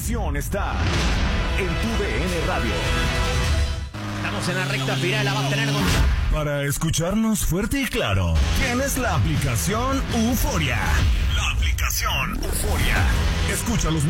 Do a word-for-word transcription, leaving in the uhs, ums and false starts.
información está en tu D N Radio. Estamos en la recta final, la va a tener Gonzalo. Para escucharnos fuerte y claro, tienes la aplicación Euforia. La aplicación Euforia. Escucha los